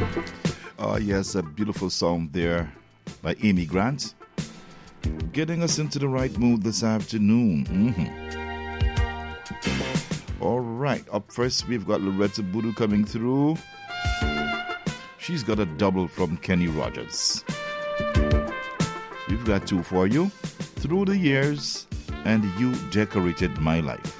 Oh, yes, a beautiful song there by Amy Grant. Getting us into the right mood this afternoon. All right, up first we've got Loretta Boudou coming through. She's got a double from Kenny Rogers. We've got two for you. Through the Years and You Decorated My Life.